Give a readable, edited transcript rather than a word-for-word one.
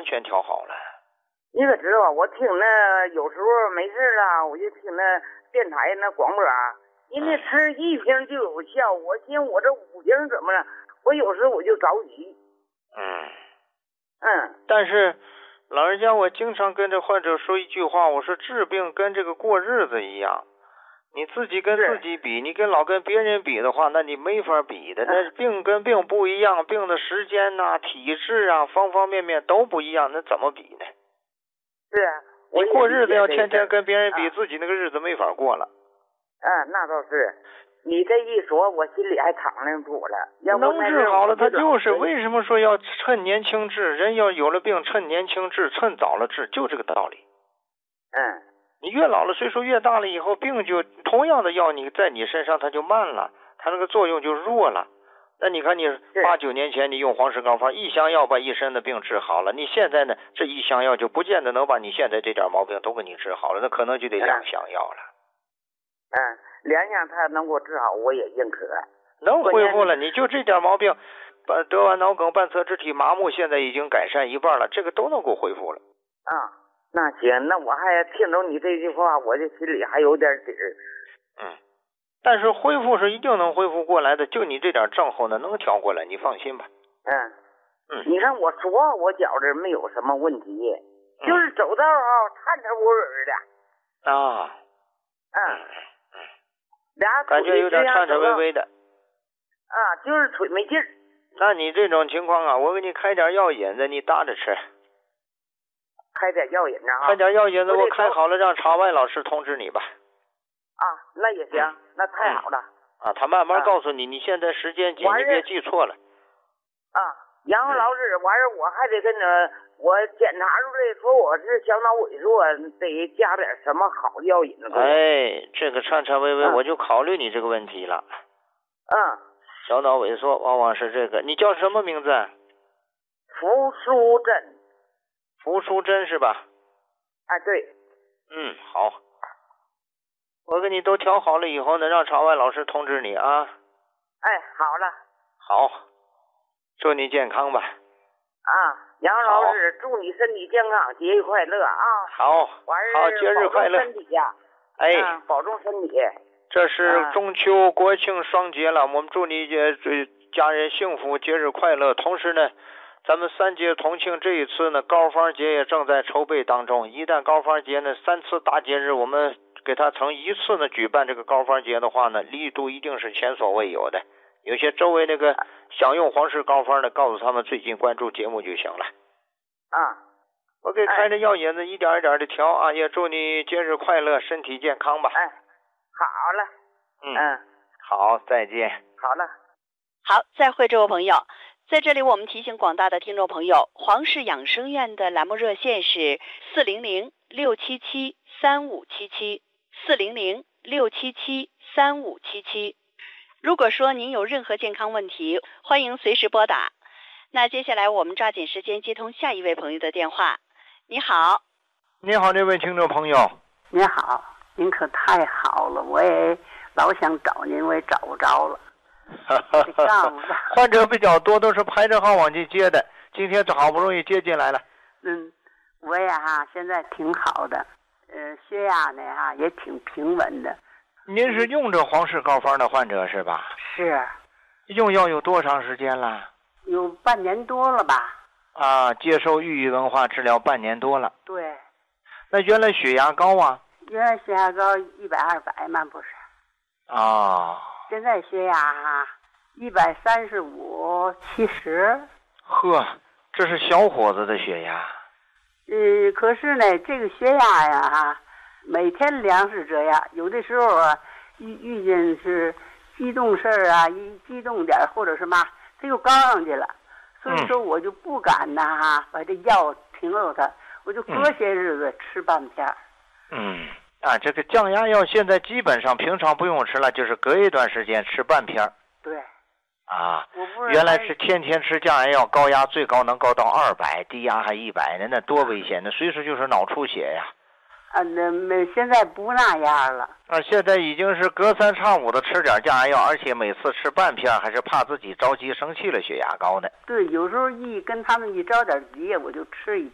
全调好了。 你可知道，我听那有时候没事了，我就听那电台那广播啊，人家吃1瓶就有效，我寻我这5瓶怎么了？我有时候我就着急。 但是老人家，我经常跟这患者说一句话，我说治病跟这个过日子一样，你自己跟自己比，你老跟别人比的话，那你没法比的。那病跟病不一样，病的时间呐、体质啊，方方面面都不一样，那怎么比呢？ 是啊， 你过日子要天天跟别人比，自己那个日子没法过了。 那倒是。你这一说，我心里还敞亮住了。要不能治好了，他就是为什么说要趁年轻治？人要有了病，趁年轻治，趁早了治，就这个道理。你越老了，岁数越大了以后，病就同样的药你在你身上它就慢了，它那个作用就弱了。那你看你8、9年前你用黄石膏方1箱药把一身的病治好了，你现在呢这1箱药就不见得能把你现在这点毛病都给你治好了，那可能就得2箱药了。 2样他能给我治好，我也认可。 能恢复了，你就这点毛病，得完脑梗、半侧肢体麻木，现在已经改善1半了，这个都能够恢复了。 那行，那我还听着你这句话，我这心里还有点底儿。 但是恢复是一定能恢复过来的，就你这点症候呢，能调过来，你放心吧。 你看我说我觉着没有什么问题，就是走道颤颤巍巍的。 感觉有点颤颤巍巍的。 就是腿没劲儿。 那你这种情况啊，我给你开点药引子，你搭着吃。 开点药引子开点药引子，我开好了，让场外老师通知你吧。 那也行，那太好了。 他慢慢告诉你，你现在时间紧，你别记错了。 然后老师，完事我还得跟着我检查出来，说我是小脑萎缩，得加点什么好的药引子。 这个颤颤巍巍，我就考虑你这个问题了。小脑萎缩往往是这个。你叫什么名字？ 扶淑珍。 扶淑珍是吧？ 对。 好。我给你都调好了以后呢，让场外老师通知你啊。 好了。 好，祝你健康吧。 杨老师，祝你身体健康，节日快乐啊！ 好，节日快乐。 保重身体呀！保重身体。 这是中秋国庆双节了，我们祝你家人幸福，节日快乐。同时呢，咱们3节同庆，这一次呢，高坊节也正在筹备当中。一旦高坊节呢3次大节日，我们给他成一次呢举办这个高坊节的话呢，力度一定是前所未有的。有些周围那个想用黄石膏方的，告诉他们最近关注节目就行了。我给开着药引子一点一点的调啊，也祝你节日快乐，身体健康吧。 好了。 好，再见。 好了。 好，再会，这位朋友。在这里我们提醒广大的听众朋友，黄氏养生院的栏目热线是400-677-3577 400-677-3577。如果说您有任何健康问题，欢迎随时拨打。那接下来我们抓紧时间接通下一位朋友的电话。你好。 你好，这位听众朋友。 你好，您可太好了，我也老想找您，我也找不着了。 患者比较多，都是排着号往进接的，今天好不容易接进来了。 我呀现在挺好的，血压呢也挺平稳的。 您是用着黄氏膏方的患者是吧？ 是。 用药有多长时间了？ 有半年多了吧。 接受寓意文化治疗半年多了。 对。 那原来血压高啊？ 原来血压高100、200嘛，不是。现在血压135、70。 呵，这是小伙子的血压。 可是呢，这个血压呀每天量是这样，有的时候遇见是激动事儿一激动点或者什么，它又高上去了，所以说我就不敢把这药停了它，我就隔些日子吃半片。 这个降压药现在基本上平常不用吃了，就是隔一段时间吃半片。 对。 原来是天天吃降压药，高压最高能高到200，低压还100呢，那多危险！那随时就是脑出血呀。 现在不那样了。 现在已经是隔3差5的吃点降压药，而且每次吃半片，还是怕自己着急生气了血压高呢。 对，有时候跟他们一着点急，我就吃一